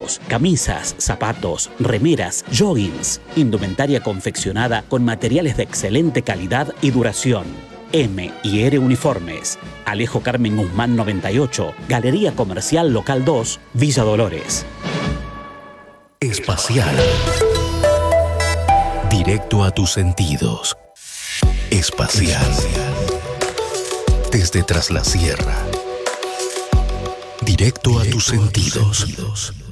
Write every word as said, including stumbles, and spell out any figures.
deportivos, camisas, zapatos, remeras, joggings, indumentaria confeccionada con materiales de excelente calidad y duración. M y R Uniformes, Alejo Carmen Guzmán noventa y ocho, Galería Comercial Local dos, Villa Dolores. Espacial. Directo a tus sentidos. Espacial. Desde Tras la Sierra. Directo a tus sentidos.